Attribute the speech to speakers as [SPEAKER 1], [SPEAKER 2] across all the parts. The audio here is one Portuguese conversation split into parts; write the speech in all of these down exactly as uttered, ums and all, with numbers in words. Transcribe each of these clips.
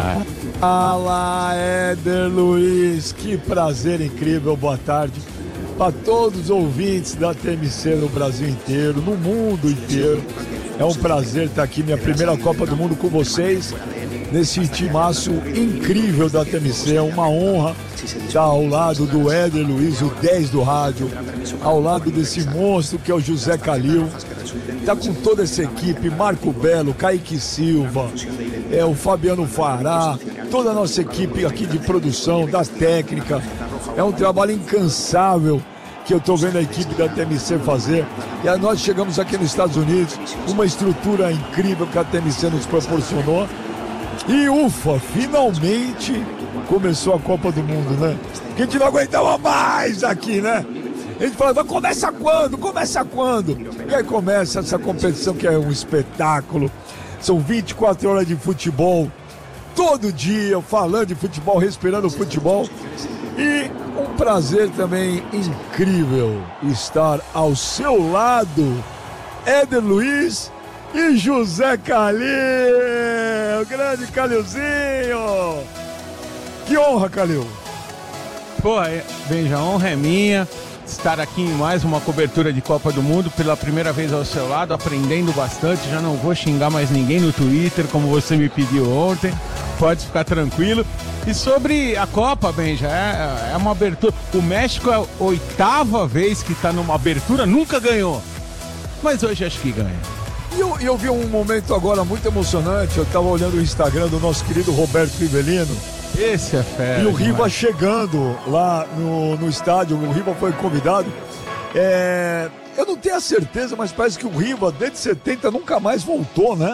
[SPEAKER 1] Fala, Éder Luiz, que prazer incrível, boa tarde para todos os ouvintes da T M C no Brasil inteiro, no mundo inteiro. É um prazer estar aqui, minha primeira Copa do Mundo com vocês, nesse timaço incrível da T M C. É uma honra estar ao lado do Éder Luiz, o dez do rádio, ao lado desse monstro que é o José Calil. Está com toda essa equipe, Marco Belo, Kaique Silva, é, o Fabiano Fará, toda a nossa equipe aqui de produção, da técnica. É um trabalho incansável que eu estou vendo a equipe da T M C fazer. E aí nós chegamos aqui nos Estados Unidos, uma estrutura incrível que a T M C nos proporcionou. E ufa, finalmente começou a Copa do Mundo, né? Que a gente não aguentava mais aqui, né? A gente falava, começa quando? Começa quando? E aí começa essa competição que é um espetáculo. São vinte e quatro horas de futebol, todo dia falando de futebol, respirando futebol. E um prazer também incrível estar ao seu lado, Éder Luiz e José Calil, grande Calilzinho. Que honra, Calil.
[SPEAKER 2] Pô, Benja, a honra é minha estar aqui em mais uma cobertura de Copa do Mundo, pela primeira vez ao seu lado, aprendendo bastante. Já não vou xingar mais ninguém no Twitter, como você me pediu ontem. Pode ficar tranquilo. E sobre a Copa, Benja, é, é uma abertura. O México é a oitava vez que está numa abertura, nunca ganhou. Mas hoje acho que ganha.
[SPEAKER 1] E eu, eu vi um momento agora muito emocionante. Eu estava olhando o Instagram do nosso querido Roberto Rivelino.
[SPEAKER 2] Esse é fera.
[SPEAKER 1] E o Riva chegando lá no, no estádio, o Riva foi convidado. É, eu não tenho a certeza, mas parece que o Riva, desde setenta, nunca mais voltou, né?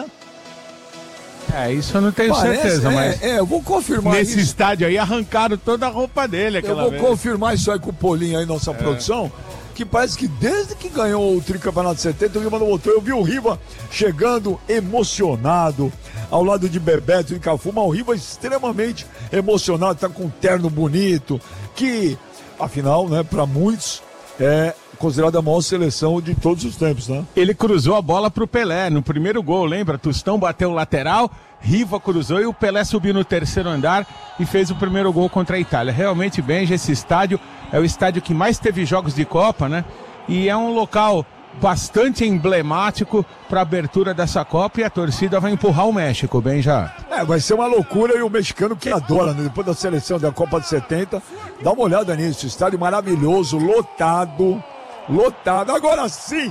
[SPEAKER 2] É, isso eu não tenho
[SPEAKER 1] parece,
[SPEAKER 2] certeza,
[SPEAKER 1] é,
[SPEAKER 2] mas...
[SPEAKER 1] É, eu vou confirmar
[SPEAKER 2] Nesse
[SPEAKER 1] isso.
[SPEAKER 2] estádio aí, arrancaram toda a roupa dele aquela
[SPEAKER 1] Eu vou
[SPEAKER 2] vez.
[SPEAKER 1] confirmar isso aí com o Paulinho aí, nossa é. produção, que parece que desde que ganhou o tricampeonato de setenta, o Riva não voltou. Eu vi o Riva chegando emocionado, ao lado de Bebeto e Cafu, mas o Riva extremamente emocionado, tá com um terno bonito, que, afinal, né, para muitos, é considerada a maior seleção de todos os tempos, né?
[SPEAKER 2] Ele cruzou a bola pro Pelé no primeiro gol, lembra? Tostão bateu o lateral, Riva cruzou e o Pelé subiu no terceiro andar e fez o primeiro gol contra a Itália. Realmente, Benja, esse estádio é o estádio que mais teve jogos de Copa, né? E é um local bastante emblemático para a abertura dessa Copa, e a torcida vai empurrar o México, Benja.
[SPEAKER 1] É, vai ser uma loucura, e o mexicano que adora, né? Depois da seleção da Copa de setenta, dá uma olhada nisso, estádio maravilhoso, lotado, lotado. Agora sim,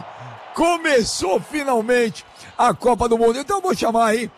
[SPEAKER 1] começou finalmente a Copa do Mundo. Então eu vou chamar aí,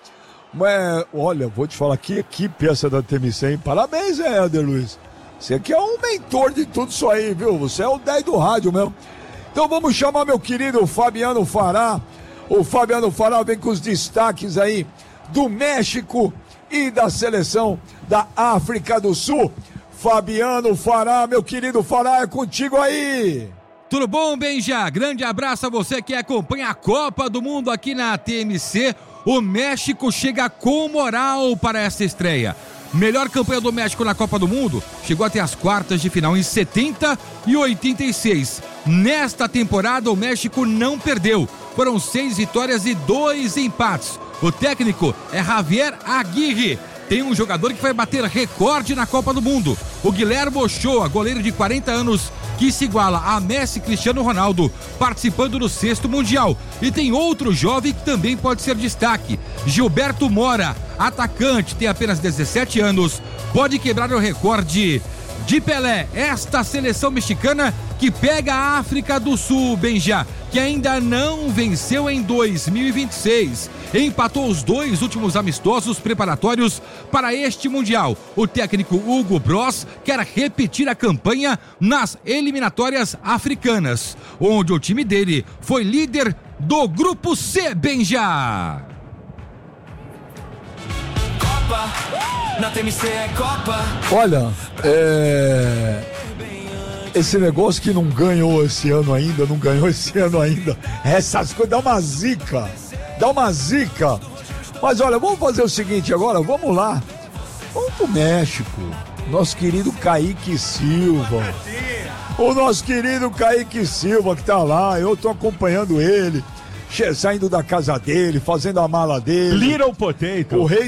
[SPEAKER 1] é, olha, vou te falar, que equipe essa da T M C, hein? Parabéns, é, Éder Luiz. Você aqui é um mentor de tudo isso aí, viu? Você é o dez do rádio mesmo. Então vamos chamar meu querido Fabiano Fará. O Fabiano Fará vem com os destaques aí do México e da seleção da África do Sul. Fabiano Fará, meu querido Fará, é contigo aí.
[SPEAKER 3] Tudo bom, Benja? Grande abraço a você que acompanha a Copa do Mundo aqui na T M C. O México chega com moral para essa estreia. Melhor campanha do México na Copa do Mundo, chegou até as quartas de final em setenta e oitenta e seis. Nesta temporada o México não perdeu, foram seis vitórias e dois empates. O técnico é Javier Aguirre. Tem um jogador que vai bater recorde na Copa do Mundo, o Guilherme Ochoa, goleiro de quarenta anos, que se iguala a Messi e Cristiano Ronaldo, participando do sexto Mundial. E tem outro jovem que também pode ser destaque, Gilberto Mora, atacante, tem apenas dezessete anos, pode quebrar o recorde de Pelé. Esta seleção mexicana que pega a África do Sul, Benja, que ainda não venceu em dois mil e vinte e seis. Empatou os dois últimos amistosos preparatórios para este Mundial. O técnico Hugo Bross quer repetir a campanha nas eliminatórias africanas, onde o time dele foi líder do Grupo C, Benja.
[SPEAKER 4] Copa, na T M C é Copa.
[SPEAKER 1] Olha, é... esse negócio que não ganhou esse ano ainda, não ganhou esse ano ainda, essas coisas, dá uma zica, dá uma zica. Mas olha, vamos fazer o seguinte agora, vamos lá, vamos pro México, nosso querido Kaique Silva, o nosso querido Kaique Silva que tá lá, eu tô acompanhando ele, saindo da casa dele, fazendo a mala dele.
[SPEAKER 2] Little Potato.
[SPEAKER 1] O rei